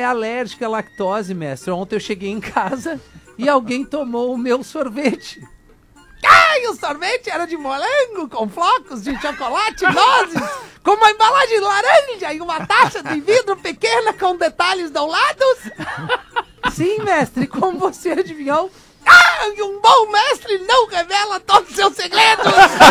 é alérgica à lactose, mestre. Ontem eu cheguei em casa e alguém tomou o meu sorvete. Ai, o sorvete era de morango, com flocos de chocolate, nozes, com uma embalagem laranja e uma taça de vidro pequena com detalhes dourados. Sim, mestre, como você adivinhou? Um bom mestre não revela todos os seus segredos!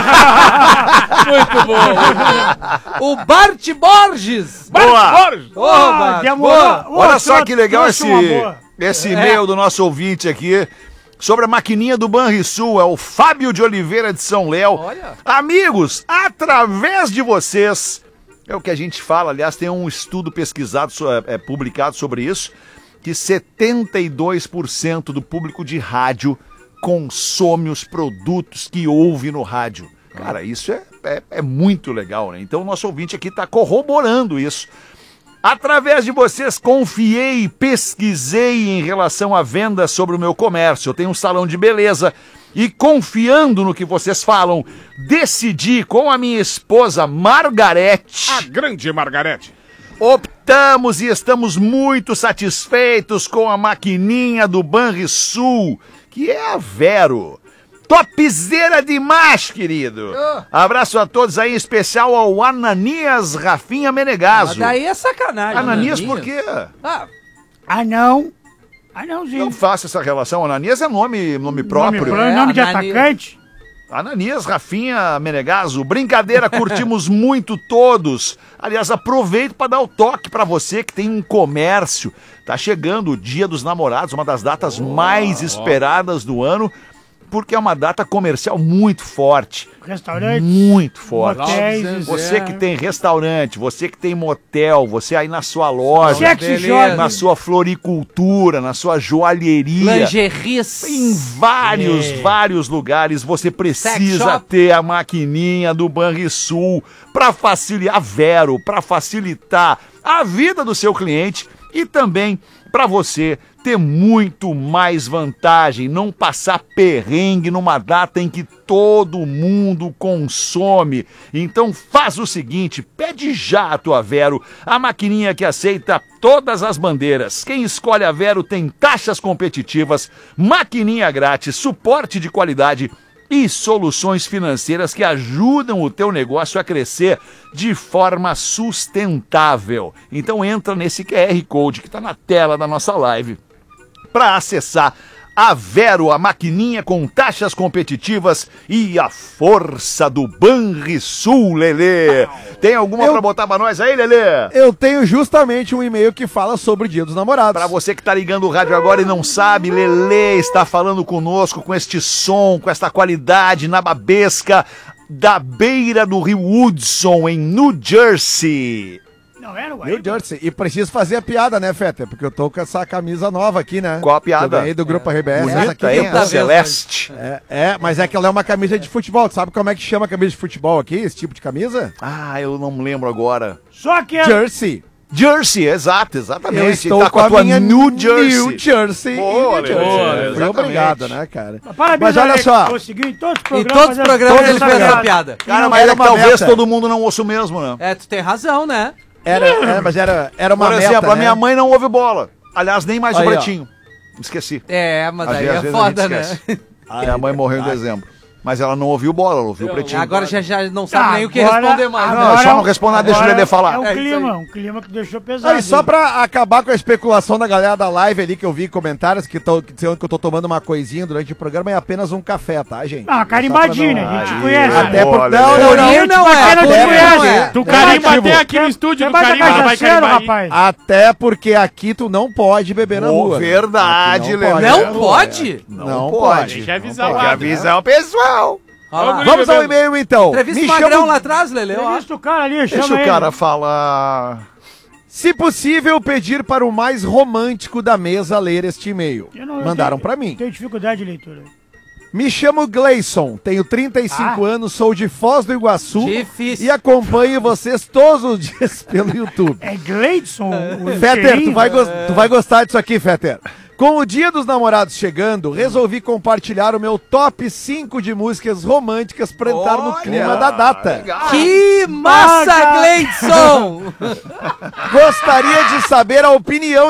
Muito bom! O Bart Borges! Boa! Boa! Olha só que legal esse e-mail do nosso ouvinte aqui. Sobre a maquininha do Banrisul, é o Fábio de Oliveira de São Léo. Olha. Amigos, através de vocês, é o que a gente fala, aliás, tem um estudo pesquisado, publicado sobre isso, que 72% do público de rádio consome os produtos que ouve no rádio. Cara, isso é muito legal, né? Então o nosso ouvinte aqui está corroborando isso. Através de vocês, confiei e pesquisei em relação à venda sobre o meu comércio. Eu tenho um salão de beleza e, confiando no que vocês falam, decidi com a minha esposa Margarete. A grande Margarete. Optamos e estamos muito satisfeitos com a maquininha do Banrisul, que é a Vero. Topzera demais, querido. Abraço a todos aí, em especial ao Ananias Rafinha Menegaso. Daí é sacanagem. Ananias por quê? Não, gente. Não faça essa relação. Ananias é nome próprio. Nome de Ananias. atacante? Ananias Rafinha Menegaso, brincadeira, curtimos muito todos. Aliás, aproveito para dar o toque para você que tem um comércio. Tá chegando o Dia dos Namorados, uma das datas mais esperadas do ano, porque é uma data comercial muito forte. Restaurante. Muito forte. Motéis, Você que tem restaurante, você que tem motel, você aí na sua loja, Sexy shop. na sua floricultura, na sua joalheria. Lingeries. Em vários lugares você Sex precisa shop. ter a maquininha do Banrisul para facilitar a Vero, para facilitar a vida do seu cliente e também para você ter muito mais vantagem, não passar perrengue numa data em que todo mundo consome. Então faz o seguinte, pede já a tua Vero, a maquininha que aceita todas as bandeiras. Quem escolhe a Vero tem taxas competitivas, maquininha grátis, suporte de qualidade e soluções financeiras que ajudam o teu negócio a crescer de forma sustentável. Então entra nesse QR Code que está na tela da nossa live para acessar a Vero, a maquininha com taxas competitivas e a força do Banrisul, Lelê. Tem alguma para botar para nós aí, Lelê? Eu tenho justamente um e-mail que fala sobre o Dia dos Namorados. Para você que tá ligando o rádio agora e não sabe, Lelê está falando conosco com este som, com esta qualidade nababesca da beira do rio Hudson, em New Jersey. Não era o New Jersey. E preciso fazer a piada, né, Fetter? Porque eu tô com essa camisa nova aqui, né? Qual a piada? Que eu ganhei do Grupo RBS. Essa Bonita, aqui hein? tá- Celeste. mas é que ela é uma camisa de futebol. Tu sabe como é que chama a camisa de futebol aqui? Esse tipo de camisa? Ah, eu não me lembro agora. Só que é... Jersey. Jersey, exatamente. Eu estou Tá com a tua minha New Jersey. New Jersey. Boa, New Jersey. boa, Fui exatamente. obrigado, né, cara? Parabéns, Mas olha Alex, só. conseguiu em todos os Em programas. todos os fazer programas toda ele essa fez piada. essa piada. Cara, não mas era é que uma talvez meta. todo mundo não ouça o mesmo, né? É, tu tem razão, né? Mas era uma Por meta, exemplo, a né? minha mãe não ouve bola. Aliás, nem mais o Aí, ó. Pretinho. Esqueci. É, mas Às aí vezes é a gente foda, né? esquece. Minha mãe morreu em dezembro. Mas ela não ouviu bola, ela ouviu o Pretinho. Agora já não sabe nem o que Agora- responder mais. né? Não, só não responde nada, deixa o agora Lelê falar. É um É isso clima, aí. um clima que deixou pesado. Aí, só pra acabar com a especulação da galera da live ali, que eu vi comentários que dizendo que eu tô tomando uma coisinha durante o programa, é apenas um café, tá, gente? Ah, carimbadinha, né? A gente conhece. Até Boa, por... Lelê. Não, Purinho não é, Bacana, purinho te conhece. não é. Tu carimba Negativo. até aqui no estúdio do Você vai carimba, vai cachaceiro, carimbar aí. rapaz. Até porque aqui tu não pode beber na rua. né? Verdade, Aqui Lelê. pode. Não pode? Não pode. pode. Tem que avisar Tem o que lado, né? avisar o pessoal. Olha lá. Vamos ao e-mail, então. Entrevista Me o Magrão chamo- lá atrás, Lele. ó. Entrevista o cara ali, Deixa chama o ele. cara falar. Se possível, pedir para o mais romântico da mesa ler este e-mail. Eu Mandaram tenho- pra mim. Tenho dificuldade de leitura. Me chamo Gleison, tenho 35 anos, sou de Foz do Iguaçu Difícil. e acompanho vocês todos os dias pelo YouTube. É Gleidson? o Fetter, cheirinho? tu vai gostar disso aqui, Fetter. Com o Dia dos Namorados chegando, resolvi compartilhar o meu top 5 de músicas românticas para entrar no clima da data. Que massa, Gleidson! Gostaria de saber a opinião